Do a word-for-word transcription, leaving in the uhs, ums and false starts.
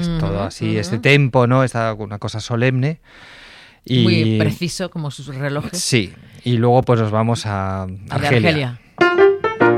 es Uh-huh, todo así, uh-huh. este tempo, ¿no? Esta una cosa solemne. Y, muy preciso como sus relojes. Sí, y luego pues nos vamos a A de Argelia. Argelia.